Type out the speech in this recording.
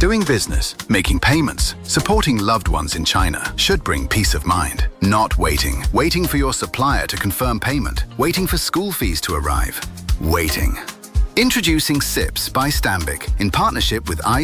Doing business, making payments, supporting loved ones in China should bring peace of mind. Not waiting. Waiting for your supplier to confirm payment. Waiting for school fees to arrive. Waiting. Introducing SIPS by Stanbic in partnership with